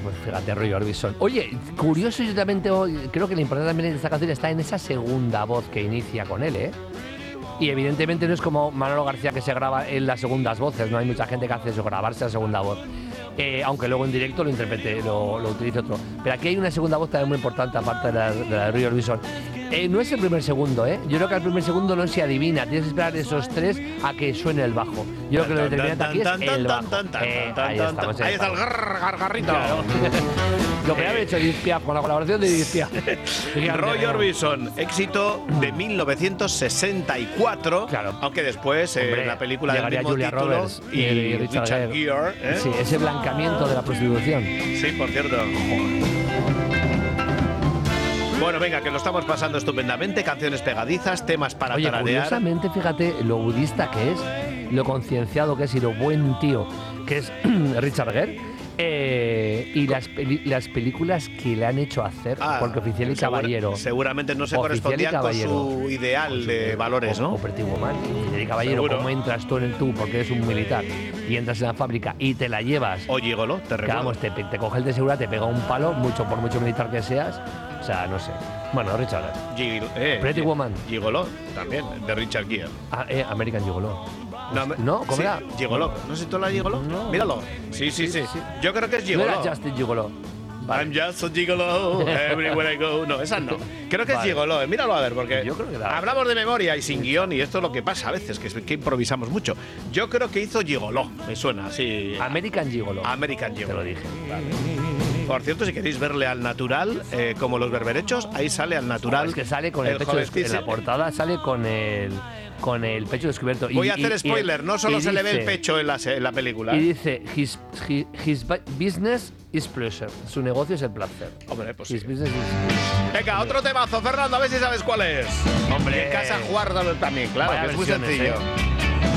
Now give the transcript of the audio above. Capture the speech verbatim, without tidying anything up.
pues fíjate, Roy Orbison. Oye, curioso, yo también tengo, creo que la importancia también de esta canción está en esa segunda voz que inicia con él, ¿eh? Y evidentemente no es como Manolo García, que se graba en las segundas voces, no hay mucha gente que hace eso, grabarse la segunda voz. Eh, aunque luego en directo lo interprete, lo, lo utilice otro. Pero aquí hay una segunda voz también muy importante, aparte de la de, la de Roy Orbison. Eh, no es el primer segundo, ¿eh? Yo creo que al primer segundo no se adivina. Tienes que esperar esos tres a que suene el bajo. Yo creo que lo determinante aquí es el bajo. Eh, ahí estamos. Ahí está el gar, gargarrito. Claro. Lo que había hecho Edith Piaf con la colaboración de Edith Piaf. Roy Orbison, éxito de mil novecientos sesenta y cuatro. Claro. Aunque después, eh, Hombre, en la película del mismo Julia título Roberts y, y Richard, Richard Gere. ¿eh? Sí, ese blancamiento de la prostitución. Sí, por cierto. Bueno, venga, que lo estamos pasando estupendamente. Canciones pegadizas, temas para Oye, tararear. curiosamente, fíjate lo budista que es, lo concienciado que es y lo buen tío que es Richard Gere. Eh, y las, peli las películas que le han hecho hacer, Ah, porque Oficial y segura, Caballero. Seguramente no se Oficial y correspondían con su ideal con su, de valores, ¿no? O Pretty Woman. Oficial y Caballero, Seguro. ¿cómo entras tú en el tú? Porque eres un militar y entras en la fábrica y te la llevas. O Gigolo, te Que recuerdo. vamos, te, te coge el de seguridad, te pega un palo, mucho por mucho militar que seas. O sea, no sé. Bueno, Richard Gere. Gigolo, eh, Pretty Woman. Gigolo, también, de Richard Gere. Ah, eh, American Gigolo. No, me- ¿No? ¿Cómo sí, era? Gigolo. ¿No sé si tú la Gigolo? No. Míralo. Sí, sí, sí, Sí, sí. Yo creo que es No Gigolo. era Justin Gigolo. Vale. I'm just a gigolo, everywhere I go. No, esa no. Creo que Vale. es gigolo, eh. Míralo a ver, porque Yo creo que la- hablamos de memoria y sin guión, y esto es lo que pasa a veces, que, es que improvisamos mucho. Yo creo que hizo gigolo, me suena así. American Gigolo. American Te Gigolo. lo dije. Por cierto, si queréis verle al natural, eh, como los berberechos, ahí sale al natural. Es que sale con el, pecho descubierto. En la jovencísimo. portada sale con el con el pecho descubierto. Voy y, a hacer y- spoiler, y- no solo y se le ve el dice- pecho en la, se- en la película. Y ¿eh? dice, his, his, his bu- business is pleasure. Su negocio es el placer. Hombre, pues sí. His business is... Venga, otro temazo, Fernando, a ver si sabes cuál es. Hombre. Y en casa jugárdalo también, claro, Vaya que es muy versiones, sencillo. ¿eh?